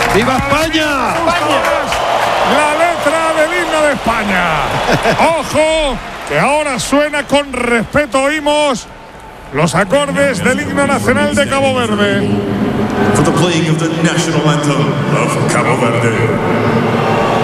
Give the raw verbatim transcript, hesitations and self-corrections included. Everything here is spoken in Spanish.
¡Viva España! La letra del himno de España. Ojo, que ahora suena con respeto. Oímos los acordes del himno nacional de Cabo Verde. For the playing of the national anthem of Cabo Verde.